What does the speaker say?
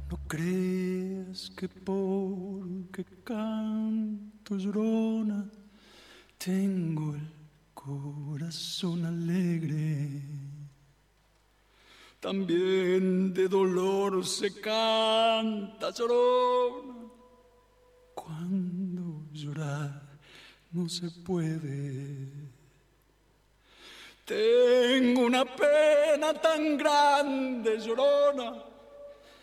No creas que porque canto llorona tengo el corazón alegre. También de dolor se canta llorona. Cuando llorar no se puede. Tengo una pena tan grande, llorona,